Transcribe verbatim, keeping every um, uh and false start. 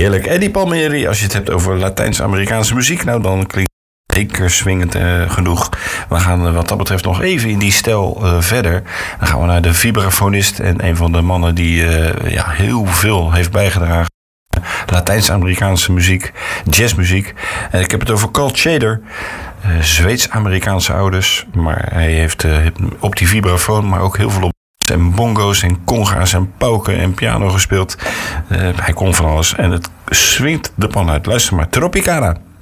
Heerlijk. Eddie Palmieri, als je het hebt over Latijns-Amerikaanse muziek, nou dan klinkt het zeker swingend uh, genoeg. We gaan uh, wat dat betreft nog even in die stijl uh, verder. Dan gaan we naar de vibrafonist en een van de mannen die uh, ja, heel veel heeft bijgedragen. Latijns-Amerikaanse muziek, jazzmuziek. En ik heb het over Carl Shader, uh, Zweeds-Amerikaanse ouders. Maar hij heeft uh, op die vibrafoon, maar ook heel veel op en bongo's en conga's en pauken en piano gespeeld. Uh, hij kon van alles en het swingt de pan uit. Luister maar, Tropicana.